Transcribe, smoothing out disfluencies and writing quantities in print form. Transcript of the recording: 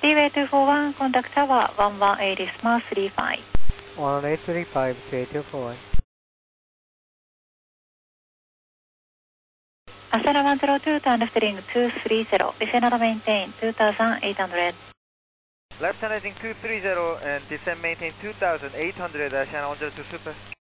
Leeway 241, contact tower 118 Smart 35. 1835, 241. Asana 102, turn left heading 230, descend and maintain 2800. Left hand heading 230 and descend maintain 2800, Shannon 102 Super.